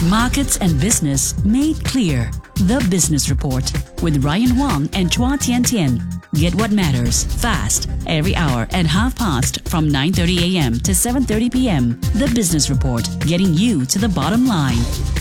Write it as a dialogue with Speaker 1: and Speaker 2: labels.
Speaker 1: Markets and business made clear. The Business Report with Ryan Huang and Chua Tian Tian. Get what matters fast every hour at past from 9:30 a.m. to 7:30 p.m. The Business Report, getting you to the bottom line.